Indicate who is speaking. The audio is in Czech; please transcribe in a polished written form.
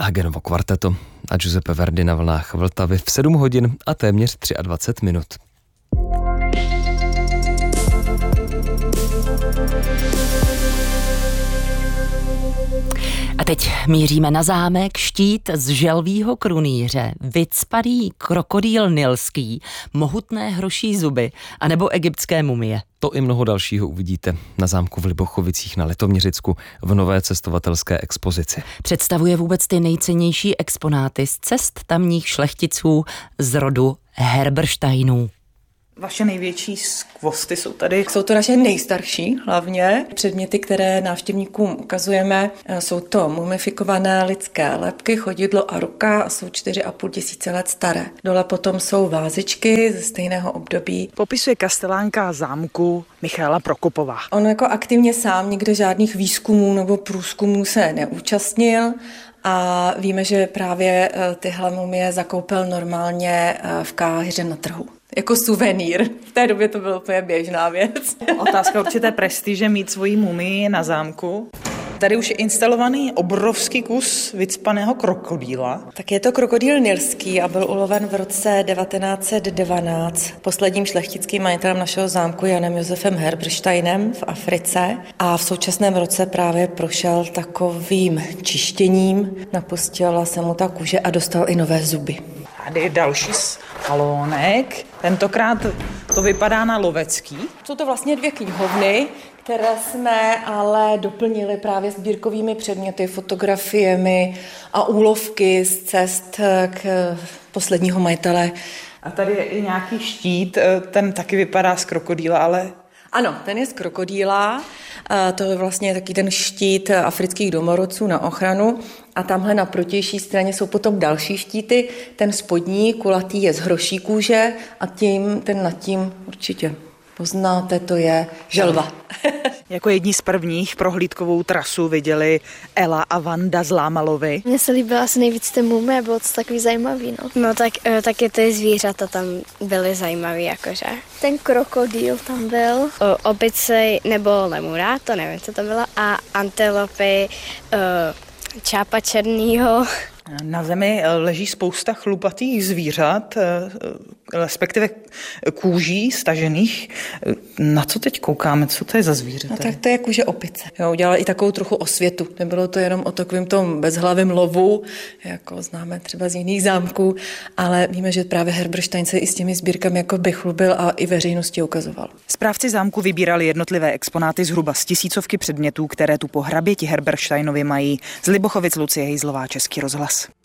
Speaker 1: Hagenovo kvarteto a Giuseppe Verdi na vlnách Vltavy v 7 hodin a téměř 23 minut.
Speaker 2: A teď míříme na zámek, štít z želvího krunýře, vycpalý krokodýl nilský, mohutné hroší zuby anebo egyptské mumie.
Speaker 1: To i mnoho dalšího uvidíte na zámku v Libochovicích na Litoměřicku v nové cestovatelské expozici.
Speaker 2: Představuje vůbec ty nejcennější exponáty z cest tamních šlechticů z rodu Herbersteinů.
Speaker 3: Vaše největší skvosty jsou tady.
Speaker 4: Jsou to naše nejstarší hlavně. Předměty, které návštěvníkům ukazujeme, jsou to mumifikované lidské lebky, chodidlo a ruka a jsou 4,5 tisíce let staré. Dole potom jsou vázičky ze stejného období.
Speaker 3: Popisuje kastelánka zámku Michaela Prokopová.
Speaker 4: On jako aktivně sám nikde žádných výzkumů nebo průzkumů se neúčastnil. A víme, že právě tyhle mumie zakoupil normálně v Káhiře na trhu. Jako suvenýr. V té době to bylo úplně běžná věc.
Speaker 3: Otázka určité prestiže mít svoji mumii na zámku. Tady už je instalovaný obrovský kus vycpaného krokodýla.
Speaker 4: Tak je to krokodýl nilský a byl uloven v roce 1912 posledním šlechtickým majitelem našeho zámku Janem Josefem Herbersteinem v Africe a v současném roce právě prošel takovým čištěním, napustila se mu ta kůže a dostal i nové zuby.
Speaker 3: Tady je další salónek, tentokrát to vypadá na lovecký.
Speaker 4: Jsou to vlastně 2 knihovny, které jsme ale doplnili právě sbírkovými předměty, fotografiemi a úlovky z cest k posledního majitele.
Speaker 3: A tady je i nějaký štít, ten taky vypadá z krokodýla, ale...
Speaker 4: Ano, ten je z krokodýla, to je vlastně taky ten štít afrických domorodců na ochranu a tamhle na protější straně jsou potom další štíty, ten spodní kulatý je z hroší kůže a ten nad tím určitě poznáte, to je želva.
Speaker 3: Jako jedni z prvních prohlídkovou trasu viděli Ela a Vanda z Lámalovy.
Speaker 5: Mně se líbila asi nejvíc ty mumie, bylo to takový zajímavý, no. No tak je ty zvířata tam byly zajímavý, jakože. Ten krokodýl tam byl, opice nebo lemura, to nevím, co to bylo, a antilopy, čápa černýho.
Speaker 3: Na zemi leží spousta chlupatých zvířat, respektive kůží stažených. Na co teď koukáme? Co to je za zvíře?
Speaker 4: No tak to je kůže opice. Jo, udělala i takovou trochu osvětu. Nebylo to jenom o takovém tom bezhlavém lovu, jako známe třeba z jiných zámků, ale víme, že právě Herberstein se i s těmi sbírkami jako by chlubil a i veřejnosti ukazoval.
Speaker 3: Správci zámku vybírali jednotlivé exponáty zhruba z tisícovky předmětů, které tu po hraběti Herbersteinovi mají. Z Libochovic Lucie Hejzlová, Český rozhlas.